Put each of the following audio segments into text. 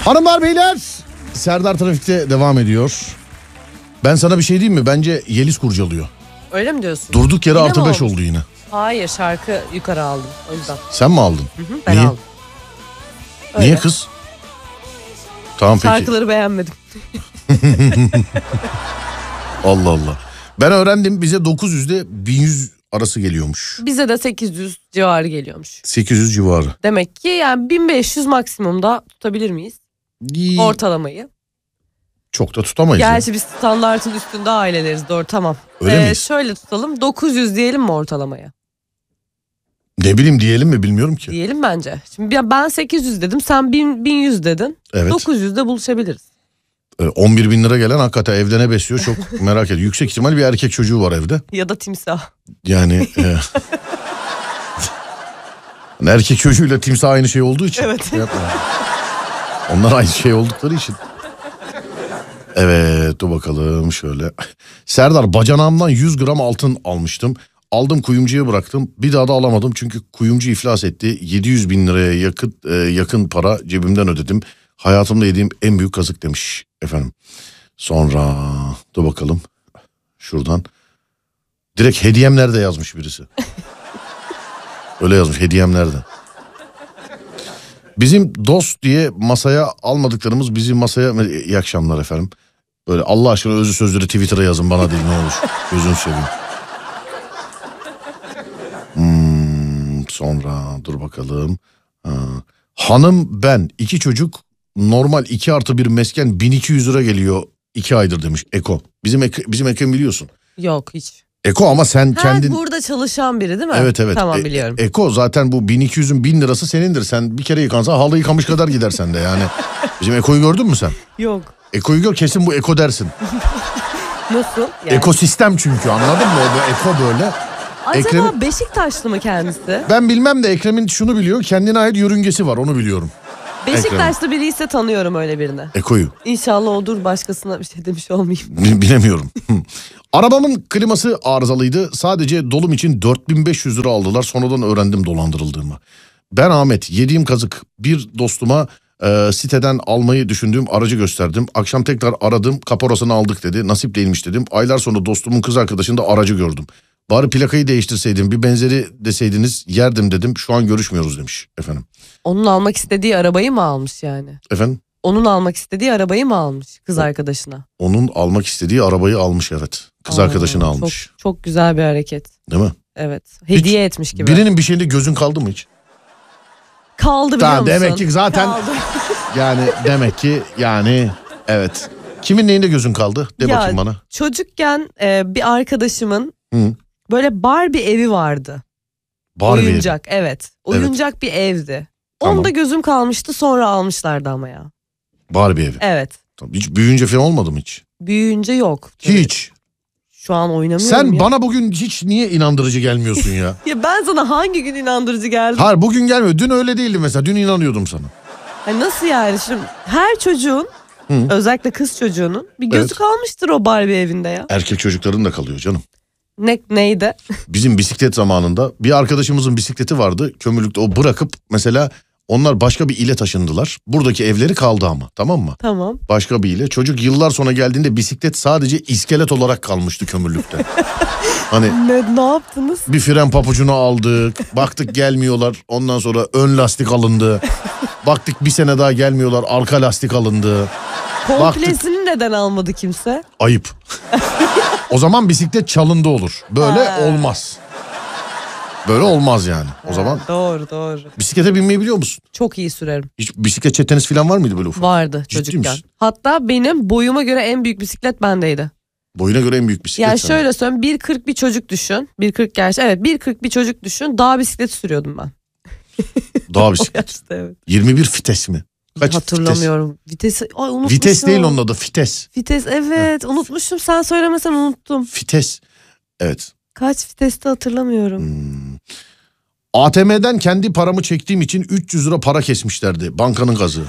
Hanımlar beyler, Serdar Trafik'te devam ediyor. Ben sana bir şey diyeyim mi? Bence Yeliz kurcalıyor. Öyle mi diyorsun? Durduk yere Yine artı mi 5 olmuş? oldu yine. Hayır, şarkı yukarı aldım o yüzden. Sen mi aldın? Ben Niye? aldım. Niye Öyle. kız? Tamam peki. Şarkıları beğenmedim. Allah Allah. Ben öğrendim, bize 900'de 1100 arası geliyormuş. Bize de 800 civarı geliyormuş. 800 civarı. Demek ki yani 1500 maksimumda tutabilir miyiz? Ortalamayı. Çok da tutamayız. Gerçi biz standartın üstünde aileleriz, doğru, tamam. Öyle miyiz? Şöyle tutalım, 900 diyelim mi ortalamaya? Ne bileyim, diyelim mi bilmiyorum ki. Diyelim bence. Şimdi ben 800 dedim, sen 1100 dedin. Evet. 900'de buluşabiliriz. 11 bin lira gelen hakikaten evde ne besliyor çok merak ediyorum. Yüksek ihtimal bir erkek çocuğu var evde. Ya da timsah. Yani erkek çocuğuyla timsah aynı şey olduğu için. Evet. Yapma. Onlar aynı şey oldukları için. Evet, dur bakalım şöyle. Serdar, bacanağımdan 100 gram altın almıştım. Aldım, kuyumcuya bıraktım. Bir daha da alamadım çünkü kuyumcu iflas etti. 700 bin liraya yakın para cebimden ödedim. Hayatımda yediğim en büyük kazık demiş efendim. Sonra dur bakalım şuradan. Direkt hediyem nerede yazmış birisi. Öyle yazmış, hediyem nerede. Bizim dost diye masaya almadıklarımız bizim masaya... İyi akşamlar efendim. Böyle Allah aşkına özlü sözleri Twitter'a yazın, bana değil ne olur. Gözünü seveyim. Sonra dur bakalım. Hanım, ben 2 çocuk, normal 2+1 mesken 1200 lira geliyor 2 aydır demiş Eko. Bizim Eko'yu biliyorsun. Yok hiç. Eko ama sen kendin... Burada çalışan biri değil mi? Evet. Tamam, biliyorum. Eko zaten bu 1200'ün 1000 lirası senindir. Sen bir kere yıkansan halı yıkamış kadar gidersen de yani. Bizim Eko'yu gördün mü sen? Yok. Eko'yu gör, kesin bu Eko dersin. Nasıl? Yani? Ekosistem çünkü, anladın mı? O Eko böyle. Acaba Beşiktaşlı mı kendisi? Ben bilmem de Ekrem'in şunu biliyor. Kendine ait yörüngesi var, onu biliyorum. Beşiktaşlı biri ise tanıyorum öyle birini. Eko'yu. İnşallah odur, başkasına bir şey demiş olmayayım. Bilemiyorum. Arabamın kliması arızalıydı. Sadece dolum için 4500 lira aldılar. Sonradan öğrendim dolandırıldığımı. Ben Ahmet, yediğim kazık. Bir dostuma siteden almayı düşündüğüm aracı gösterdim. Akşam tekrar aradım, kaporasını aldık dedi. Nasip değilmiş dedim. Aylar sonra dostumun kız arkadaşında aracı gördüm. Bari plakayı değiştirseydim, bir benzeri deseydiniz yerdim dedim. Şu an görüşmüyoruz demiş efendim. Onun almak istediği arabayı mı almış yani? Efendim? Onun almak istediği arabayı mı almış kız arkadaşına? Onun almak istediği arabayı almış, evet. Kız arkadaşını almış. Çok güzel bir hareket. Değil mi? Evet. Hediye etmiş gibi. Birinin bir şeyinde gözün kaldı mı hiç? Kaldı, biliyor musun? Demek ki zaten yani demek ki yani evet. Kimin neyinde gözün kaldı? De bakayım bana. Çocukken bir arkadaşımın böyle Barbie evi vardı. Barbie Oyuncak evi. Evet. Oyuncak bir evdi. Tamam. Onda gözüm kalmıştı, sonra almışlardı ama ya. Barbie evi. Evet. Hiç büyüyünce falan olmadı mı hiç? Büyüyünce yok. Hiç. Şu an oynamıyorum Sen ya. bana bugün hiç niye inandırıcı gelmiyorsun ya? Ya ben sana hangi gün inandırıcı geldim? Hayır, bugün gelmiyor. Dün öyle değildi mesela. Dün inanıyordum sana. Nasıl yani? Şimdi her çocuğun, özellikle kız çocuğunun bir gözü kalmıştır o Barbie evinde ya. Erkek çocukların da kalıyor canım. Neydi? Bizim bisiklet zamanında bir arkadaşımızın bisikleti vardı. Kömürlükte, o bırakıp mesela onlar başka bir ile taşındılar. Buradaki evleri kaldı ama, tamam mı? Tamam. Başka bir ile. Çocuk yıllar sonra geldiğinde bisiklet sadece iskelet olarak kalmıştı kömürlükte. Hani Ne yaptınız? bir fren papucunu aldık. Baktık gelmiyorlar. Ondan sonra ön lastik alındı. Baktık bir sene daha gelmiyorlar. Arka lastik alındı. Komplesini neden almadı kimse? Ayıp. O zaman bisiklet çalındı olur. Böyle olmaz. Böyle olmaz yani. O zaman Doğru. bisiklete binmeyi biliyor musun? Çok iyi sürerim. Hiç bisiklet çeteniz falan var mıydı böyle ufak? Vardı Ciddi çocukken. misin? Hatta benim boyuma göre en büyük bisiklet bendeydi. Boyuna göre en büyük bisiklet. Yani sana. şöyle söyleyeyim, 1.40 bir çocuk düşün. 1.40 gerçi, evet, 1.40 bir çocuk düşün. Dağ bisikleti sürüyordum ben. Dağ bisiklet. Yaşta, evet. 21 fites mi? Kaç Hatırlamıyorum. Vitesi unutmuşum. Vites değil onun adı, fites. Vites, evet, unutmuşum, sen söylemesen unuttum. Fites. Evet. Kaç viteste hatırlamıyorum. ATM'den kendi paramı çektiğim için 300 lira para kesmişlerdi. Bankanın gazı.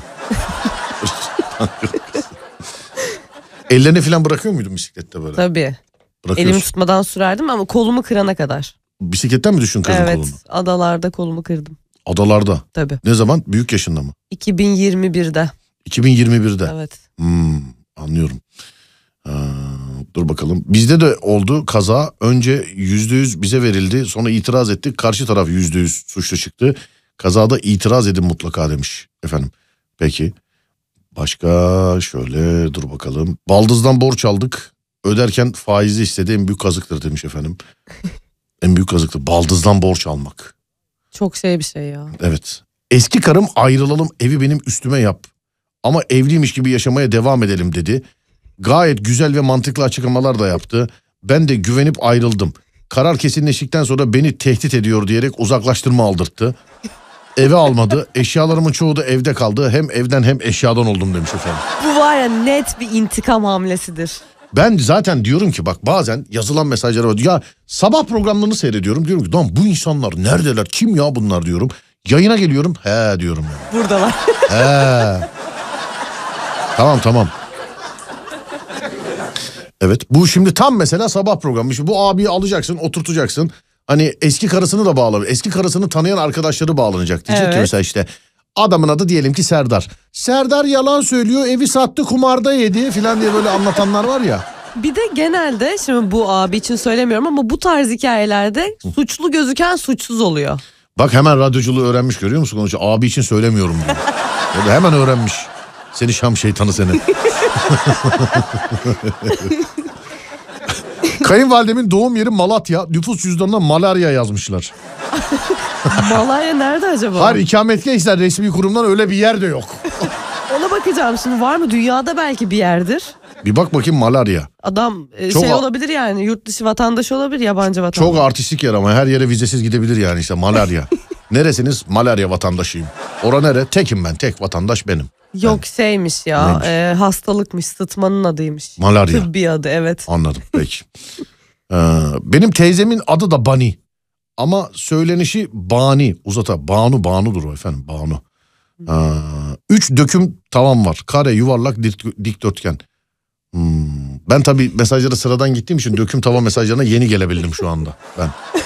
Ellerini falan bırakıyor muydun bisiklette böyle? Tabii. Elimi tutmadan sürerdim ama kolumu kırana kadar. Bisikletten mi düştün kızın evet, kolunu? Evet, adalarda kolumu kırdım. Adalarda? Tabii. Ne zaman? Büyük yaşında mı? 2021'de. 2021'de. Evet. Anlıyorum. Dur bakalım. Bizde de oldu kaza. Önce %100 bize verildi. Sonra itiraz ettik. Karşı taraf %100 suçlu çıktı. Kazada itiraz edin mutlaka demiş efendim. Peki. Başka şöyle dur bakalım. Baldızdan borç aldık. Öderken faizi istedi, en büyük kazıktır demiş efendim. En büyük kazıktır. Baldızdan borç almak. Çok bir şey ya. Evet. Eski karım ayrılalım, evi benim üstüme yap. Ama evliymiş gibi yaşamaya devam edelim dedi. Gayet güzel ve mantıklı açıklamalar da yaptı. Ben de güvenip ayrıldım. Karar kesinleştikten sonra beni tehdit ediyor diyerek uzaklaştırma aldırttı. Eve almadı. Eşyalarımın çoğu da evde kaldı. Hem evden hem eşyadan oldum demiş efendim. Bu var ya, net bir intikam hamlesidir. Ben zaten diyorum ki bak, bazen yazılan mesajlara var. Ya sabah programlarını seyrediyorum. Diyorum ki lan bu insanlar neredeler? Kim ya bunlar diyorum. Yayına geliyorum. He diyorum yani. Buradalar. He. Tamam. Evet, bu şimdi tam mesela sabah programı. İşte bu abiyi alacaksın, oturtacaksın. Hani eski karısını da bağlanır. Eski karısını tanıyan arkadaşları bağlanacak. Diyecek ki mesela işte adamın adı diyelim ki Serdar. Serdar yalan söylüyor, evi sattı, kumarda yedi falan diye böyle anlatanlar var ya. Bir de genelde, şimdi bu abi için söylemiyorum ama bu tarz hikayelerde suçlu gözüken suçsuz oluyor. Bak hemen radyoculuğu öğrenmiş, görüyor musun? Konuşuyor. Abi için söylemiyorum diyor. O da hemen öğrenmiş. Seni Şam şeytanı seni. Kayınvalidemin doğum yeri Malatya. Nüfus cüzdanına malarya yazmışlar. Malarya nerede acaba? Hayır, ikametgah resmi kurumdan öyle bir yer de yok. Ona bakacağım şimdi, var mı? Dünyada belki bir yerdir. Bir bak bakayım malarya. Adam Çok olabilir yani, yurt dışı vatandaşı olabilir, yabancı vatandaş. Çok artistik yer ama her yere vizesiz gidebilir yani işte malarya. Neresiniz? Malarya vatandaşıyım. Ora nere? Tekim ben. Tek vatandaş benim. Yok şeymiş ya, hastalıkmış, sıtmanın adıymış. Malarya. Tıbbi adı, evet. Anladım peki. Benim teyzemin adı da Bani. Ama söylenişi Bani. Banu'dur o efendim, Banu. 3 döküm tavan var. Kare, yuvarlak, dikdörtgen. Ben tabii mesajlara sıradan gittiğim için döküm tavan mesajlarına yeni gelebildim şu anda ben.